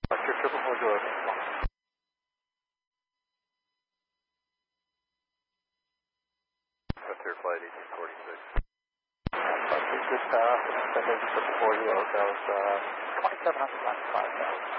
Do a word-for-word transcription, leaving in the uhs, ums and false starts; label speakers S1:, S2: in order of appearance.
S1: Roger, triple four zero.
S2: That's your flight eighteen forty-six.
S1: Roger, good, uh, triple four zero, that was, uh, twenty-seven hundred five thousand.